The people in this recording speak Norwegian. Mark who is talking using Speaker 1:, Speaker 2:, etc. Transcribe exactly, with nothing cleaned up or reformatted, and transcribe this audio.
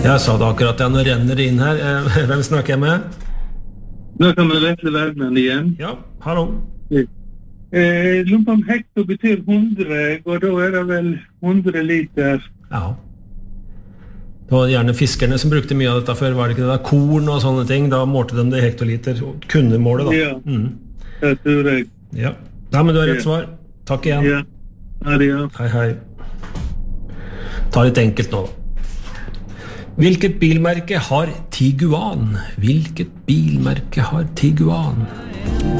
Speaker 1: Jeg sa det akkurat, ja, nå renner det inn her. Hvem snakker jeg med?
Speaker 2: Nå kan vi Vetle Wergeland igjen.
Speaker 1: Ja, hallo.
Speaker 2: Eh, Lurer om hekto betyr hundre, og da er det vel hundre liter.
Speaker 1: Ja. Det var gjerne fiskerne som brukte mye av dette før, var det ikke det da? Korn og sånne ting, da målte de det i hektoliter, kunne måle da.
Speaker 2: Ja,
Speaker 1: mm.
Speaker 2: det tror jeg.
Speaker 1: Ja, ja men du har rett svar. Takk igjen.
Speaker 2: Ja, ha det, ja.
Speaker 1: Hei, hei. Ta litt enkelt nå da. Hvilket bilmerke har Tiguan? Hvilket bilmerke har Tiguan?